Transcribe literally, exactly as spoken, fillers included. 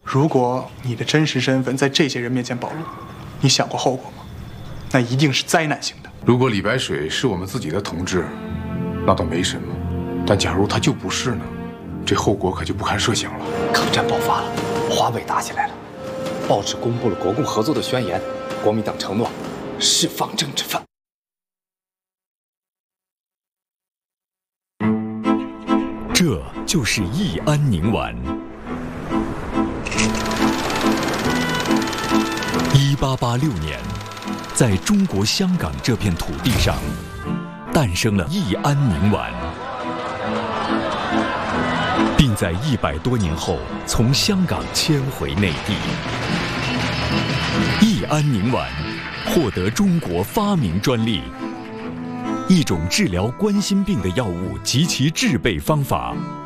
如果你的真实身份在这些人面前暴露，你想过后果吗？那一定是灾难性的。 如果李白水是我们自己的同志，那倒没什么；但假如他就不是呢？这后果可就不堪设想了。 抗战爆发了，华北打起来了，报纸公布了国共合作的宣言，国民党承诺释放政治犯。 这就是义安宁丸。一八八六年，在中国香港这片土地上，诞生了义安宁丸，并在一百多年后从香港迁回内地。义安宁丸获得中国发明专利，一种治疗冠心病的药物及其制备方法